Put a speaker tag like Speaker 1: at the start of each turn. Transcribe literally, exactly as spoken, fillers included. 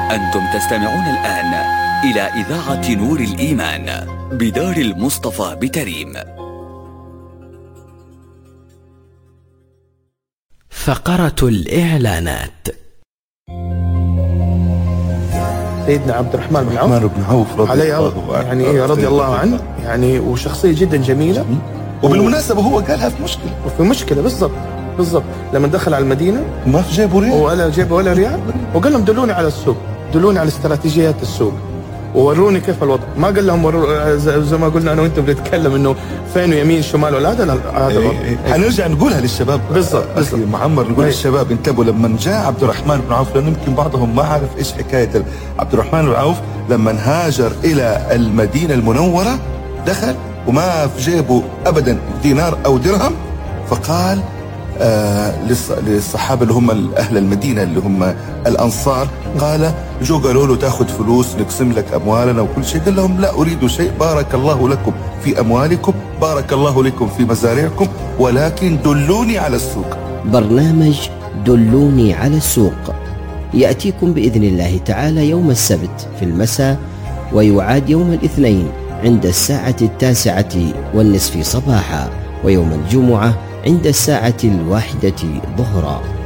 Speaker 1: أنتم تستمعون الآن إلى إذاعة نور الإيمان بدار المصطفى بتريم.
Speaker 2: فقرة الإعلانات.
Speaker 3: سيدنا عبد الرحمن بن عوف,
Speaker 4: بن عوف رضي
Speaker 3: عليه
Speaker 4: الله عنه
Speaker 3: يعني رضي الله عنه يعني وشخصية جدا جميلة.
Speaker 4: وبالمناسبة هو قالها في مشكلة
Speaker 3: وفي مشكلة بالضبط بالضبط لما دخل على المدينة
Speaker 4: ما في جيبه ريال
Speaker 3: ولا جيبه ولا ريال، وقال لهم دلوني على السوق، دلوني على استراتيجيات السوق ووروني كيف الوضع. ما قال لهم ورو... زي ما قلنا انا وانت بنتكلم انه فين يمين شمال ولا هذا هذا
Speaker 4: ايه ايه. حنرجع نقولها للشباب
Speaker 3: بالضبط
Speaker 4: اخي معمر، نقول للشباب انتبهوا لما جاء عبد الرحمن بن عوف، لانه يمكن بعضهم ما عرف ايش حكايه عبد الرحمن بن عوف. لما هاجر الى المدينه المنوره دخل وما في جيبه ابدا دينار او درهم، فقال آه للصحابه اللي هم اهل المدينه اللي هم الانصار، قال جو قالوا له تاخذ فلوس نقسم لك اموالنا وكل شيء، قال لهم لا اريد شيء، بارك الله لكم في اموالكم، بارك الله لكم في مزارعكم، ولكن دلوني على السوق.
Speaker 2: برنامج دلوني على السوق ياتيكم باذن الله تعالى يوم السبت في المساء، ويعاد يوم الاثنين عند الساعه التاسعه والنصف صباحا، ويوم الجمعه عند الساعة الواحدة ظهرا.